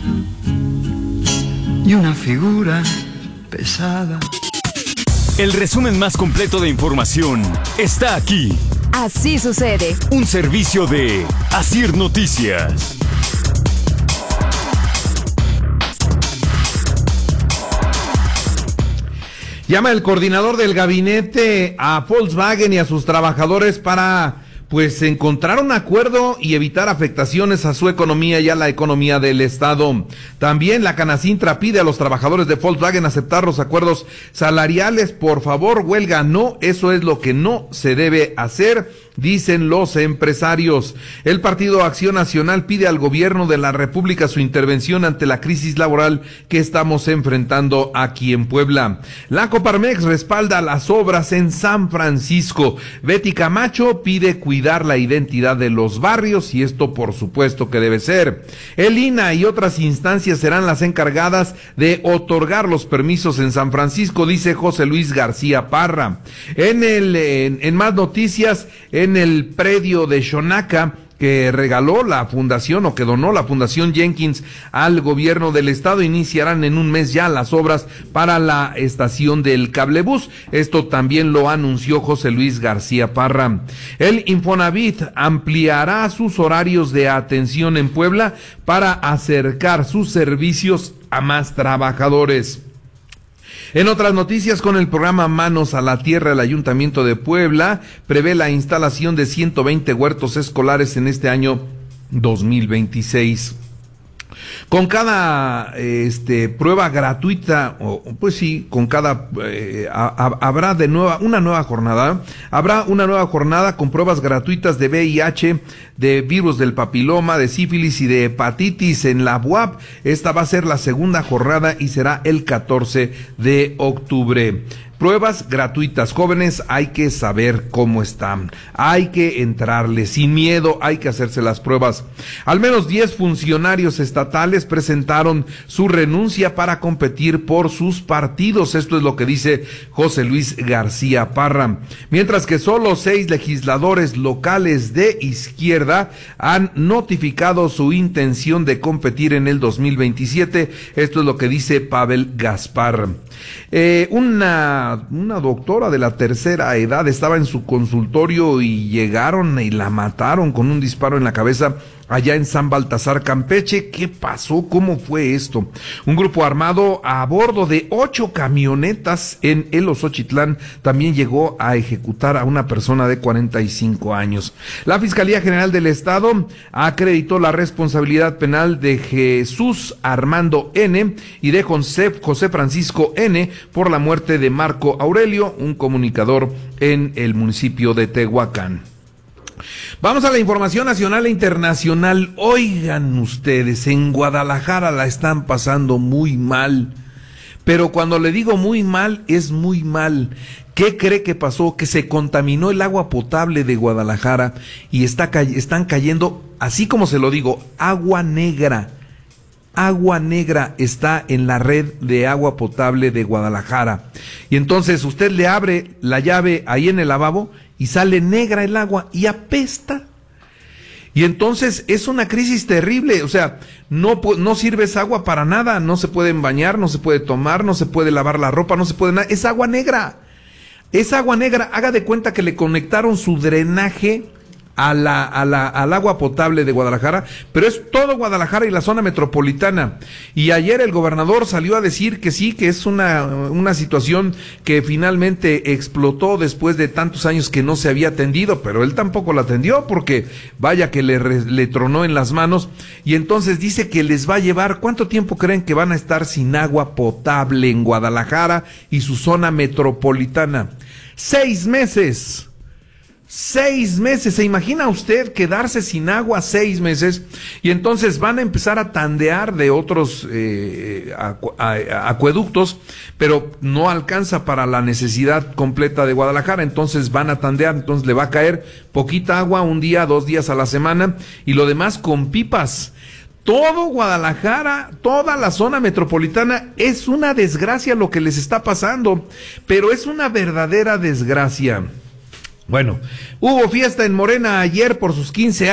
y una figura pesada. El resumen más completo de información está aquí. Así sucede. Un servicio de Asir Noticias. Llama el coordinador del gabinete a Volkswagen y a sus trabajadores para encontrar un acuerdo y evitar afectaciones a su economía y a la economía del Estado. También la Canacintra pide a los trabajadores de Volkswagen aceptar los acuerdos salariales. Por favor, huelga no, eso es lo que no se debe hacer, dicen los empresarios. El Partido Acción Nacional pide al gobierno de la República su intervención ante la crisis laboral que estamos enfrentando aquí en Puebla. La Coparmex respalda las obras en San Francisco. Betty Camacho pide cuidar la identidad de los barrios y esto por supuesto que debe ser. El INAH y otras instancias serán las encargadas de otorgar los permisos en San Francisco, dice José Luis García Parra. En más noticias, en el predio de Xonaca que regaló la fundación o que donó la Fundación Jenkins al gobierno del estado, iniciarán en un mes ya las obras para la estación del cablebús. Esto también lo anunció José Luis García Parra. El Infonavit ampliará sus horarios de atención en Puebla para acercar sus servicios a más trabajadores. En otras noticias, con el programa Manos a la Tierra, el Ayuntamiento de Puebla prevé la instalación de 120 huertos escolares en este año 2026. Con cada prueba gratuita, con cada habrá una nueva jornada con pruebas gratuitas de VIH, de virus del papiloma, de sífilis y de hepatitis en la UAP. Esta va a ser la segunda jornada y será el 14 de octubre. Pruebas gratuitas, jóvenes, hay que saber cómo están, hay que entrarle sin miedo, hay que hacerse las pruebas. Al menos 10 funcionarios estatales presentaron su renuncia para competir por sus partidos, esto es lo que dice José Luis García Parra. Mientras que solo 6 legisladores locales de izquierda han notificado su intención de competir en el 2027, esto es lo que dice Pavel Gaspar. Una doctora de la tercera edad estaba en su consultorio y llegaron y la mataron con un disparo en la cabeza allá en San Baltasar, Campeche. ¿Qué pasó? ¿Cómo fue esto? Un grupo armado a bordo de 8 camionetas en El Osochitlán también llegó a ejecutar a una persona de 45 años. La Fiscalía General del Estado acreditó la responsabilidad penal de Jesús Armando N. y de José Francisco N. por la muerte de Marco Aurelio, un comunicador en el municipio de Tehuacán. Vamos a la información nacional e internacional. Oigan ustedes, en Guadalajara la están pasando muy mal. Pero cuando le digo muy mal, es muy mal. ¿Qué cree que pasó? Que se contaminó el agua potable de Guadalajara y están cayendo, así como se lo digo, agua negra. Agua negra está en la red de agua potable de Guadalajara. Y entonces usted le abre la llave ahí en el lavabo y sale negra el agua y apesta. Y entonces es una crisis terrible, o sea, no sirve esa agua para nada, no se pueden bañar, no se puede tomar, no se puede lavar la ropa, no se puede nada, es agua negra. Es agua negra, haga de cuenta que le conectaron su drenaje al agua potable de Guadalajara, pero es todo Guadalajara y la zona metropolitana. Y ayer el gobernador salió a decir que sí, que es una situación que finalmente explotó después de tantos años que no se había atendido, pero él tampoco la atendió porque vaya que le tronó en las manos. Y entonces dice que les va a llevar, ¿cuánto tiempo creen que van a estar sin agua potable en Guadalajara y su zona metropolitana? 6 meses. 6 meses, ¿se imagina usted quedarse sin agua 6 meses? Y entonces van a empezar a tandear de otros acueductos, pero no alcanza para la necesidad completa de Guadalajara, entonces van a tandear, entonces le va a caer poquita agua, 1 día, 2 días a la semana, y lo demás con pipas. Todo Guadalajara, toda la zona metropolitana, es una desgracia lo que les está pasando, pero es una verdadera desgracia. Bueno, hubo fiesta en Morena ayer por sus 15 años.